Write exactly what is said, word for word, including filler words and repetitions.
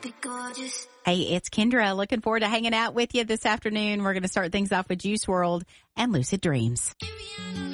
be gorgeous. Hey, it's Kendra. Looking forward to hanging out with you this afternoon. We're going to start things off with Juice world and Lucid Dreams. Give me